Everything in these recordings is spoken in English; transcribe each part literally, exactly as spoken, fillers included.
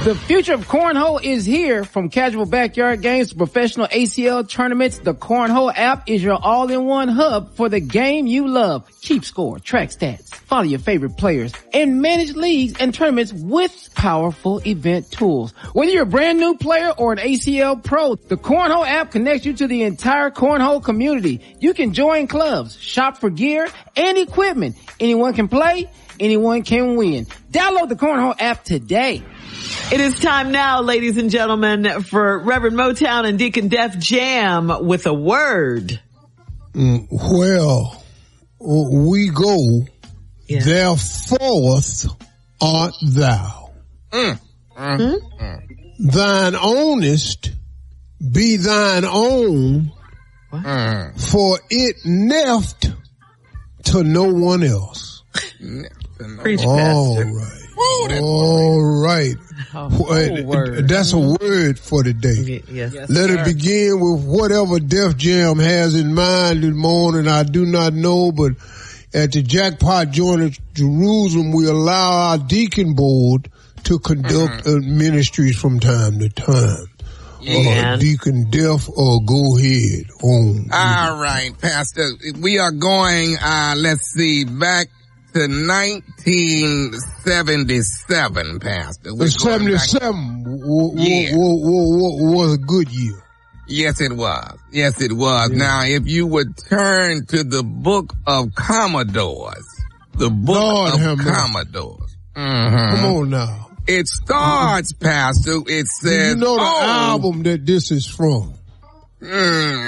The future of cornhole is here. From casual backyard games to professional A C L tournaments, the Cornhole app is your all-in-one hub for the game you love. Keep score, track stats, follow your favorite players, and manage leagues and tournaments with powerful event tools. Whether you're a brand new player or an A C L pro, the Cornhole app connects you to the entire cornhole community. You can join clubs, shop for gear and equipment. Anyone can play, anyone can win. Download the Cornhole app today. It is time now, ladies and gentlemen, for Reverend Motown and Deacon Def Jam with a word. Mm, well, we go, yeah. Therefore art thou. Mm. Mm. Mm. Thine ownest be thine own, mm. for it neft to no one else. Preach, All Pastor. right. All right. Oh, word. That's a word for today. Yes. Yes, Let sir. it begin with whatever Def Jam has in mind this morning. I do not know, but at the Jackpot Joint at Jerusalem, we allow our deacon board to conduct mm-hmm. ministries from time to time. Yeah. Uh, Deacon Def, uh, go ahead. On. All right, Pastor. We are going, uh, let's see, back to nineteen seventy-seven, Pastor. We're seventy-seven w- yeah. w- w- w- was a good year. Yes, it was. Yes, it was. Yeah. Now, if you would turn to the book of Commodores, the book Lord of Commodores. Mm-hmm. Come on now. It starts, mm-hmm. Pastor. It says, you know the oh, album that this is from? Mm,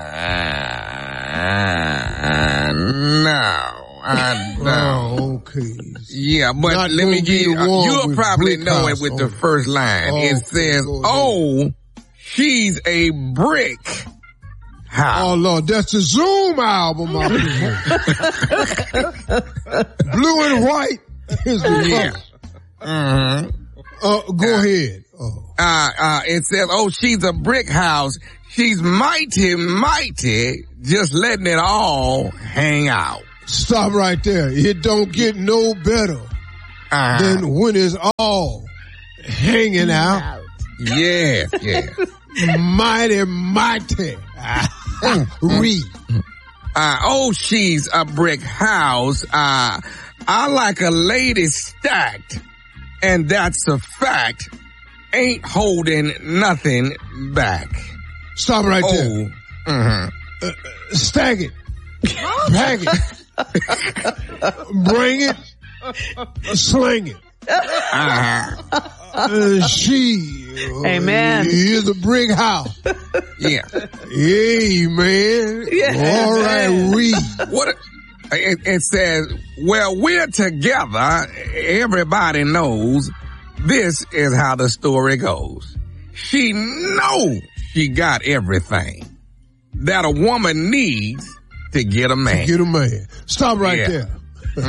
uh, no. I know. Oh, okay. Yeah, but Not let me give you, uh, you'll probably know it with oh. the first line. Oh, it says, oh, she's a brick house. Oh, Lord, that's the Zoom album. Blue and white is the yeah. Mm-hmm. Uh, go uh, ahead. Oh. Uh, uh, it says, oh, she's a brick house. She's mighty, mighty, just letting it all hang out. Stop right there. It don't get no better uh-huh. than when it's all hanging out. Yes, yes. Mighty, mighty. Read. Uh, oh, she's a brick house. Uh, I like a lady stacked, and that's a fact. Ain't holding nothing back. Stop right oh. there. Mm-hmm. Uh, stack it. Pack it. Bring it. Sling it. Uh-huh. Uh, she Amen. Uh, is a brick house. Yeah. Amen. Yeah. All right, read. What it, it says, well, we're together. Everybody knows this is how the story goes. She knows she got everything that a woman needs to get a man. To get a man. Stop right yeah. there.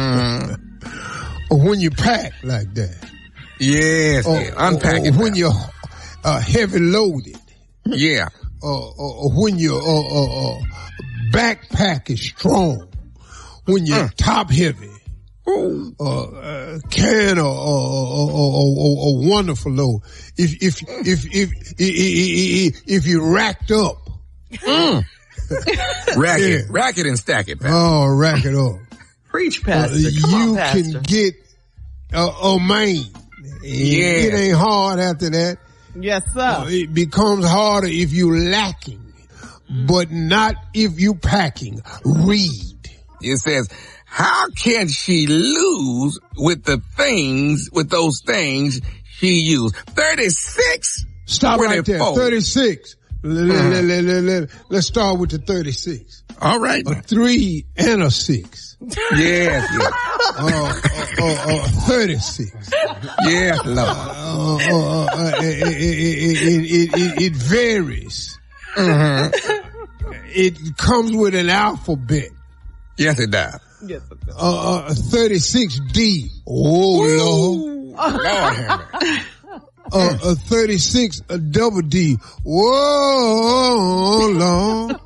Mm-hmm. When you pack like that. Yes. Or, yeah. Unpack or, it. Or when you're uh, heavy loaded. Yeah. Or, or, or when your uh, uh, uh, backpack is strong. When you're mm. top heavy. Uh, uh, can or, or, or, or, or wonderful load. If, if, if, if, if, if, if you racked up. Mm. rack it, yeah. rack it and stack it, Pastor. Oh, rack it up. Preach, Pastor. Uh, Come you on, Pastor. can get a, a man. Yeah. It ain't hard after that. Yes, sir. Uh, it becomes harder if you lacking, but not if you packing. Read. It says, how can she lose with the things, with those things she used? thirty-six? Stop right there. thirty-six. Let, uh-huh. let, let, let, let, let's start with the thirty-six. All right. A three and a six. Yes, yes. Uh, uh, uh, uh, thirty-six. Yes, Lord. Uh, uh, uh, it, it, it, it, it varies. Mm-hmm. It comes with an alphabet. Yes, it does. Yes, it does. Uh, uh, thirty-six D. Oh, Lord. Lord have mercy. Uh, a thirty-six, a double D. Whoa, Lord.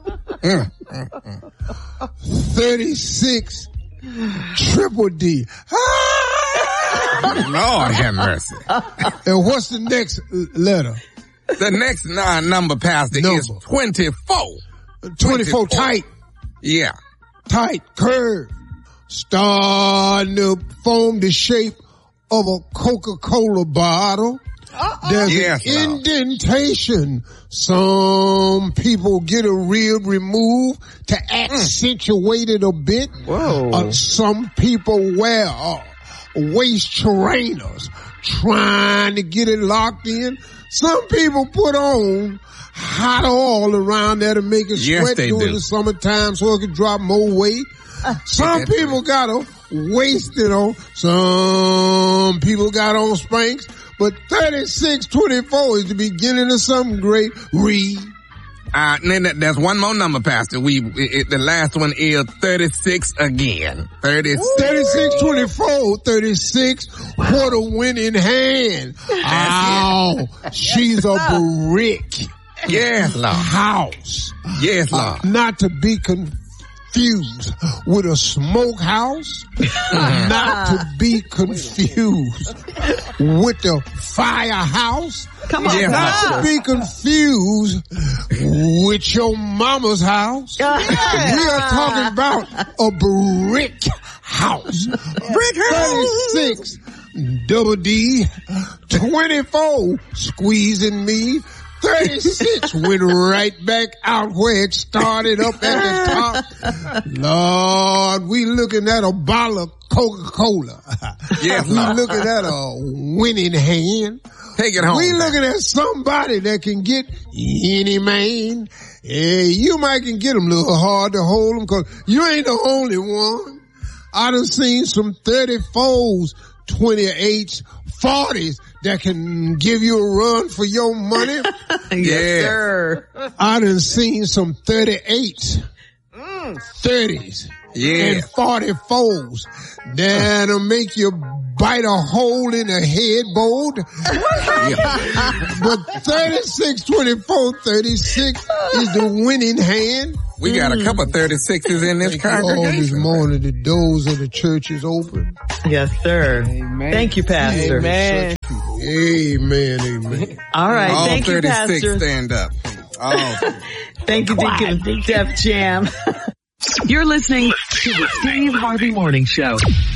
thirty-six, triple D. Lord have mercy. And what's the next letter? The next uh, number, Pastor, Number. is twenty-four. twenty-four, tight. Yeah. Tight, curve. Starting to form the shape of a Coca-Cola bottle. Uh-oh. There's yes, an Lord. indentation. Some people get a rib removed to accentuate it a bit. Whoa. Uh, some people wear uh, waist trainers trying to get it locked in. Some people put on hot oil around there to make it Yes, sweat they during do. the summertime so it can drop more weight. Some people got to waste it on. Some people got on Spanx. But thirty-six twenty-four is the beginning of something great. Read. Uh, and then there's one more number, Pastor. We, it, the last one is thirty-six again. thirty-six. thirty-six twenty-four, thirty-six. What a winning hand. Oh, she's a brick. Yes, Lord. House. Yes, Lord. Uh, not to be confused with a smokehouse. Not to be confused with the firehouse. Come on, Yes, Not Lord. to be confused with your mama's house. We are talking about a brick house. Brick house. thirty-six, double D, twenty-four, squeezing me. thirty-six went right back out where it started up at the top. Lord, we looking at a bottle of Coca-Cola. Yes, we Lord. looking at a winning hand. Take it home. We Pastor. looking at somebody that can get any man. Hey, you might can get them a little hard to hold them because you ain't the only one. I done seen some thirty-fours, twenty-eights, forties that can give you a run for your money. Yes, Yeah. sir. I done seen some thirty-eights, thirties, Yeah. and forty-fours that'll make you bite a hole in a headboard. Yeah. But thirty-six twenty-four, thirty-six is the winning hand. We got a couple thirty-sixes in this Thank you all this congregation. morning. The doors of the church is open. Yes, sir. Amen. Thank you, Pastor. Amen. Amen, amen. All right. All Thank you, thirty-six Pastor. stand up. Oh. Thank you, Deacon Def Jam. You're listening to the Steve Harvey Morning Show.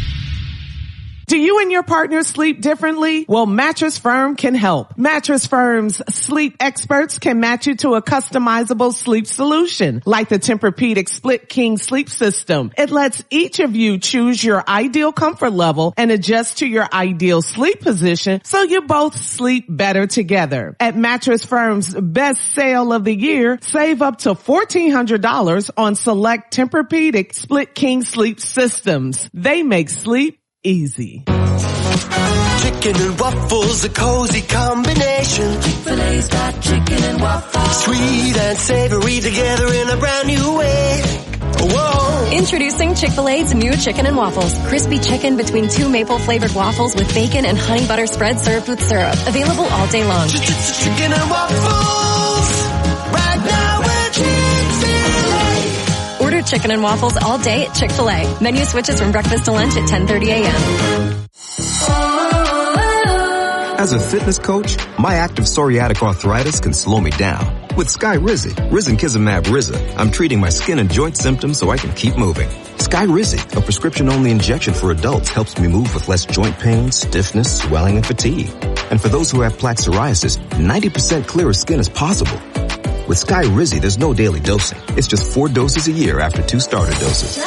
Do you and your partner sleep differently? Well, Mattress Firm can help. Mattress Firm's sleep experts can match you to a customizable sleep solution, like the Tempur-Pedic Split King Sleep System. It lets each of you choose your ideal comfort level and adjust to your ideal sleep position so you both sleep better together. At Mattress Firm's best sale of the year, save up to fourteen hundred dollars on select Tempur-Pedic Split King Sleep Systems. They make sleep easy. Chicken and waffles, a cozy combination. Chick-fil-A's got chicken and waffles. Sweet and savory together in a brand new way. Whoa. Introducing Chick-fil-A's new chicken and waffles. Crispy chicken between two maple flavored waffles with bacon and honey butter spread served with syrup. Available all day long. Chicken and waffles. Right now we're Chick-fil-A. Order chicken and waffles all day at Chick-fil-A. Menu switches from breakfast to lunch at ten thirty a.m. As a fitness coach, my active psoriatic arthritis can slow me down. With Skyrizi, Risankizumab Riza, I'm treating my skin and joint symptoms so I can keep moving. Skyrizi, a prescription-only injection for adults, helps me move with less joint pain, stiffness, swelling, and fatigue. And for those who have plaque psoriasis, ninety percent clearer skin is possible. With Skyrizi, there's no daily dosing. It's just four doses a year after two starter doses.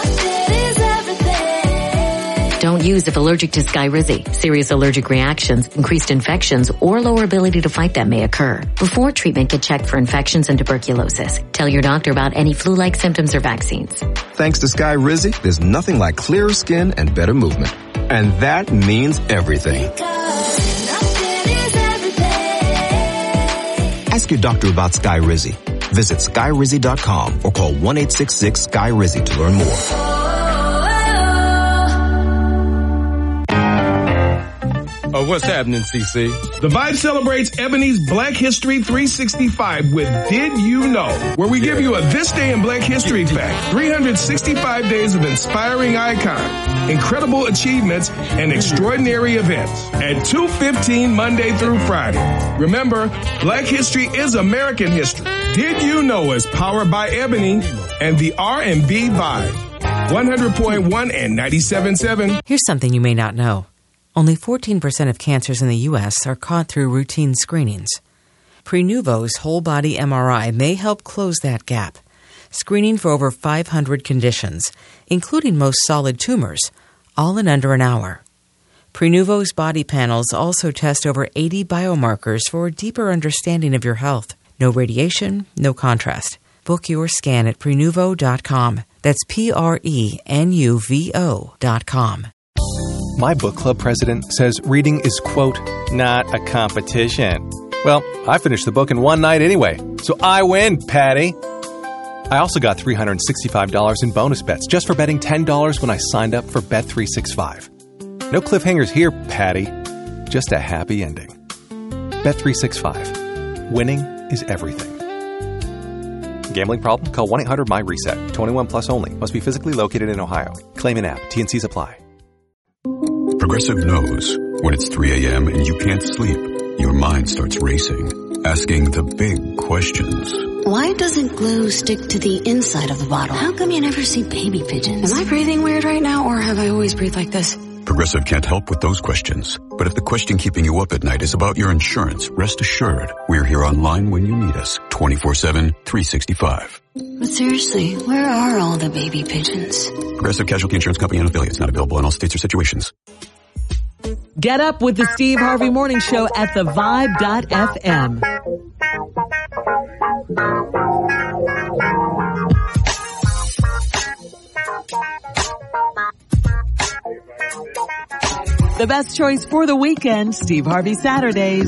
Don't use if allergic to Skyrizi. Serious allergic reactions, increased infections, or lower ability to fight them may occur. Before treatment, get checked for infections and tuberculosis. Tell your doctor about any flu-like symptoms or vaccines. Thanks to Skyrizi, there's nothing like clearer skin and better movement. And that means everything. Ask your doctor about Skyrizi. Visit Skyrizi dot com or call one eight six six Sky Rizzi to learn more. Oh, what's happening, C C? The Vibe celebrates Ebony's Black History three sixty-five with Did You Know? Where we give you a This Day in Black History fact. three hundred sixty-five days of inspiring icons, incredible achievements, and extraordinary events. At two fifteen Monday through Friday. Remember, Black History is American history. Did You Know is powered by Ebony and the R and B Vibe. one hundred point one and ninety-seven point seven. Here's something you may not know. Only fourteen percent of cancers in the U S are caught through routine screenings. Prenuvo's whole-body M R I may help close that gap, screening for over five hundred conditions, including most solid tumors, all in under an hour. Prenuvo's body panels also test over eighty biomarkers for a deeper understanding of your health. No radiation, no contrast. Book your scan at Prenuvo dot com. That's P R E N U V O dot com. My book club president says reading is, quote, not a competition. Well, I finished the book in one night anyway, so I win, Patty. I also got three hundred sixty-five dollars in bonus bets just for betting ten dollars when I signed up for Bet three sixty-five. No cliffhangers here, Patty. Just a happy ending. Bet three sixty-five. Winning is everything. Gambling problem? Call one eight hundred M Y reset. twenty-one plus only. Must be physically located in Ohio. Claim in app. T and Cs apply. Progressive knows when it's three a.m. and you can't sleep, your mind starts racing, asking the big questions. Why doesn't glue stick to the inside of the bottle? How come you never see baby pigeons? Am I breathing weird right now, or have I always breathed like this? Progressive can't help with those questions. But if the question keeping you up at night is about your insurance, rest assured, we're here online when you need us, twenty-four seven, three sixty-five. But seriously, where are all the baby pigeons? Progressive Casualty Insurance Company and affiliates, not available in all states or situations. Get up with the Steve Harvey Morning Show at the vibe dot f m. The best choice for the weekend, Steve Harvey Saturdays.